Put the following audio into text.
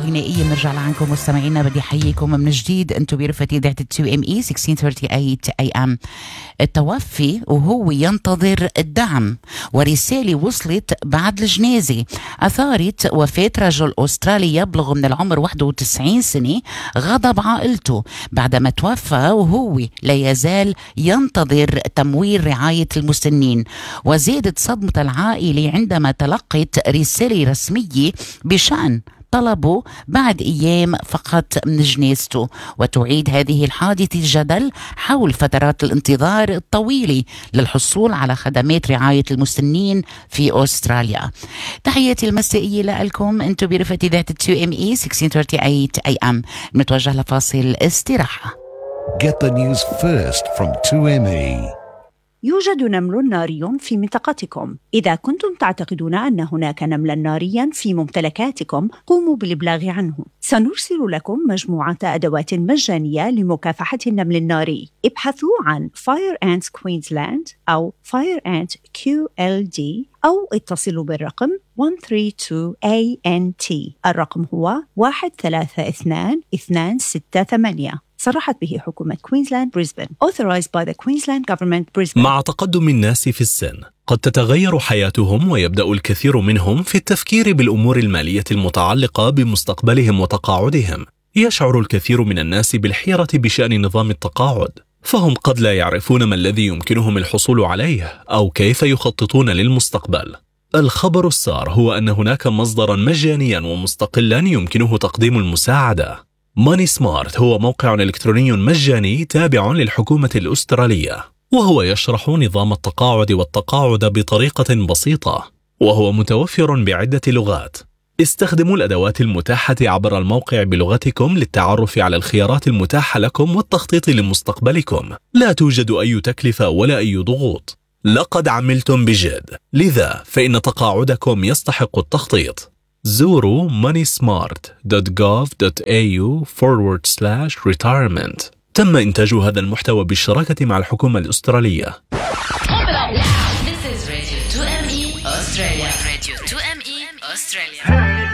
غنائية بنرجع لعنكم مستمعينا. بدي أحييكم من جديد. أنتم برفقة إذاعة 2ME 1638 AM. التوفي وهو ينتظر الدعم، ورسالة وصلت بعد الجنازة أثارت وفاة رجل أسترالي يبلغ من العمر 91 سنة غضب عائلته بعدما توفى وهو لا يزال ينتظر تمويل رعاية المسنين. وزادت صدمة العائلة عندما تلقت رسالة رسمية بشأن طلبه بعد أيام فقط من جنازته. وتعيد هذه الحادثة الجدل حول فترات الانتظار الطويلة للحصول على خدمات رعاية المسنين في أستراليا. تحياتي المسائية لكم. أنتم برفقة إذاعة 2ME 1638 AM. نتوجه لفاصل استراحة. Get the news first from 2ME. يوجد نمل ناري في منطقتكم. إذا كنتم تعتقدون أن هناك نملا ناريا في ممتلكاتكم، قوموا بالإبلاغ عنه. سنرسل لكم مجموعة أدوات مجانية لمكافحة النمل الناري. ابحثوا عن Fire Ants Queensland أو Fire Ant QLD أو اتصلوا بالرقم 132ANT. الرقم هو 132268. صرحت به حكومة كوينزلاند بريسبن. Authorized by the Queensland Government Brisbane. مع تقدم الناس في السن قد تتغير حياتهم، ويبدأ الكثير منهم في التفكير بالأمور المالية المتعلقة بمستقبلهم وتقاعدهم. يشعر الكثير من الناس بالحيرة بشأن نظام التقاعد، فهم قد لا يعرفون ما الذي يمكنهم الحصول عليه أو كيف يخططون للمستقبل. الخبر السار هو أن هناك مصدرا مجانيا ومستقلا يمكنه تقديم المساعدة. ماني سمارت هو موقع إلكتروني مجاني تابع للحكومة الأسترالية، وهو يشرح نظام التقاعد والتقاعد بطريقة بسيطة، وهو متوفر بعدة لغات. استخدموا الأدوات المتاحة عبر الموقع بلغتكم للتعرف على الخيارات المتاحة لكم والتخطيط لمستقبلكم. لا توجد أي تكلفة ولا أي ضغوط. لقد عملتم بجد، لذا فإن تقاعدكم يستحق التخطيط. زوروا moneysmart.gov.au/retirement. تم إنتاج هذا المحتوى بالشراكة مع الحكومة الأسترالية.